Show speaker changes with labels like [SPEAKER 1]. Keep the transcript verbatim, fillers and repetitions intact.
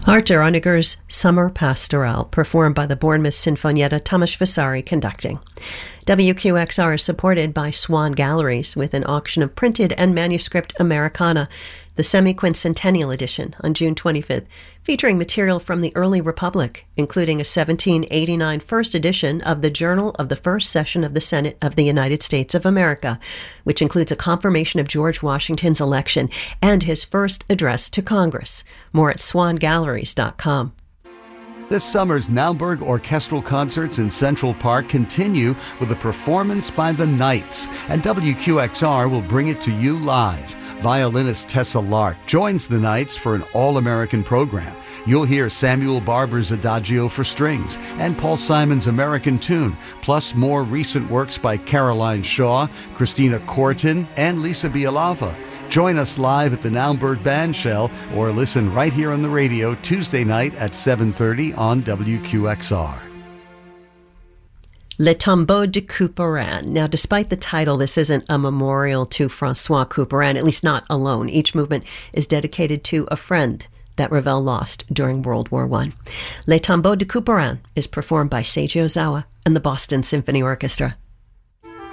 [SPEAKER 1] Arthur Honegger's Summer Pastoral, performed by the Bournemouth Sinfonietta, Tomasz Vasari conducting. W Q X R is supported by Swan Galleries with an auction of printed and manuscript Americana, the semi-quincentennial edition on June twenty-fifth, featuring material from the early Republic, including a seventeen eighty-nine first edition of the Journal of the First Session of the Senate of the United States of America, which includes a confirmation of George Washington's election and his first address to Congress. More at swan galleries dot com.
[SPEAKER 2] This summer's Naumburg Orchestral Concerts in Central Park continue with a performance by the Knights, and W Q X R will bring it to you live. Violinist Tessa Lark joins the Knights for an all-American program. You'll hear Samuel Barber's Adagio for strings and Paul Simon's American Tune, plus more recent works by Caroline Shaw, Christina Corton, and Lisa Bialava. Join us live at the Naumburg Bandshell or listen right here on the radio Tuesday night at seven thirty on W Q X R.
[SPEAKER 1] Le Tombeau de Couperin. Now, despite the title, this isn't a memorial to Francois Couperin, at least not alone. Each movement is dedicated to a friend that Ravel lost during World War One. Le Tombeau de Couperin is performed by Seiji Ozawa and the Boston Symphony Orchestra.